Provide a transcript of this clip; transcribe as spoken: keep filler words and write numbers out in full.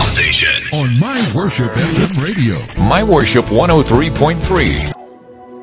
station on My Worship F M Radio. My Worship one oh three point three.